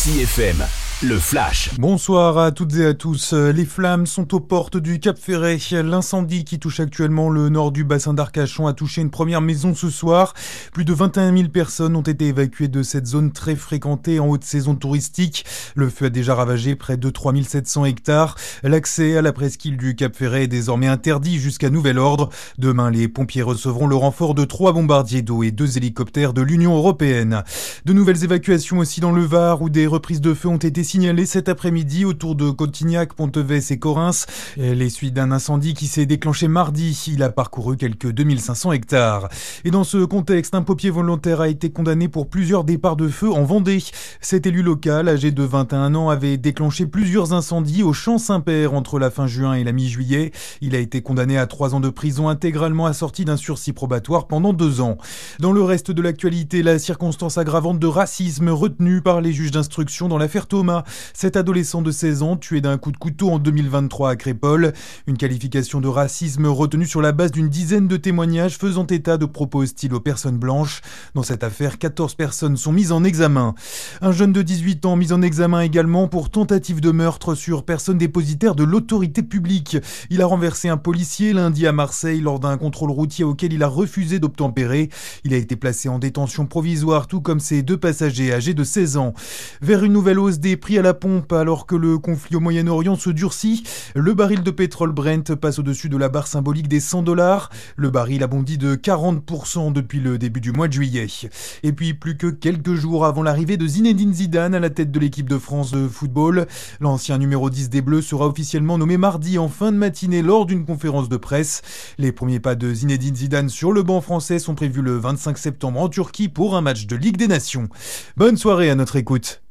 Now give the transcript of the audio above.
RCI FM, le Flash. Bonsoir à toutes et à tous. Les flammes sont aux portes du Cap Ferret. L'incendie qui touche actuellement le nord du bassin d'Arcachon a touché une première maison ce soir. Plus de 21 000 personnes ont été évacuées de cette zone très fréquentée en haute saison touristique. Le feu a déjà ravagé près de 3 700 hectares. L'accès à la presqu'île du Cap Ferret est désormais interdit jusqu'à nouvel ordre. Demain, les pompiers recevront le renfort de 3 bombardiers d'eau et 2 hélicoptères de l'Union européenne. De nouvelles évacuations aussi dans le Var où des reprises de feu ont été signalées cet après-midi autour de Cotignac, Ponteves et Correns. Les suites d'un incendie qui s'est déclenché mardi. Il a parcouru quelques 2500 hectares. Et dans ce contexte, un pompier volontaire a été condamné pour plusieurs départs de feu en Vendée. Cet élu local, âgé de 21 ans, avait déclenché plusieurs incendies au Champ Saint-Père entre la fin juin et la mi-juillet. Il a été condamné à 3 ans de prison intégralement assorti d'un sursis probatoire pendant 2 ans. Dans le reste de l'actualité, la circonstance aggravante de racisme retenue par les juges d'instruction dans l'affaire Thomas. Cet adolescent de 16 ans tué d'un coup de couteau en 2023 à Crépol. Une qualification de racisme retenue sur la base d'une dizaine de témoignages faisant état de propos hostiles aux personnes blanches. Dans cette affaire, 14 personnes sont mises en examen. Un jeune de 18 ans mis en examen également pour tentative de meurtre sur personne dépositaire de l'autorité publique. Il a renversé un policier lundi à Marseille lors d'un contrôle routier auquel il a refusé d'obtempérer. Il a été placé en détention provisoire, tout comme ses 2 passagers âgés de 16 ans. Vers une nouvelle hausse des prix à la pompe alors que le conflit au Moyen-Orient se durcit, le baril de pétrole Brent passe au-dessus de la barre symbolique des $100. Le baril a bondi de 40% depuis le début du mois de juillet. Et puis plus que quelques jours avant l'arrivée de Zinedine Zidane à la tête de l'équipe de France de football, l'ancien numéro 10 des Bleus sera officiellement nommé mardi en fin de matinée lors d'une conférence de presse. Les premiers pas de Zinedine Zidane sur le banc français sont prévus le 25 septembre en Turquie pour un match de Ligue des Nations. Bonne soirée à notre écoute.